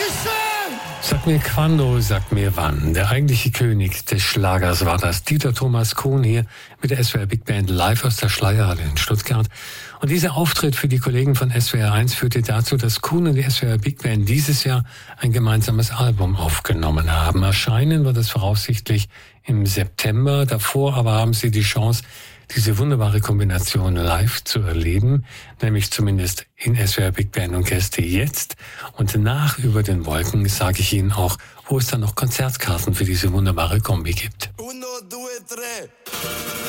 Sag mir quando, sag mir wann. Der eigentliche König des Schlagers war das. Dieter Thomas Kuhn hier mit der SWR Big Band live aus der Schleierhalle in Stuttgart. Und dieser Auftritt für die Kollegen von SWR 1 führte dazu, dass Kuhn und die SWR Big Band dieses Jahr ein gemeinsames Album aufgenommen haben. Erscheinen wird es voraussichtlich im September. Davor aber haben sie die Chance, diese wunderbare Kombination live zu erleben, nämlich zumindest in SWR Big Band und Gäste jetzt. Und nach Über den Wolken sage ich Ihnen auch, wo es dann noch Konzertkarten für diese wunderbare Kombi gibt. 1, 2, 3.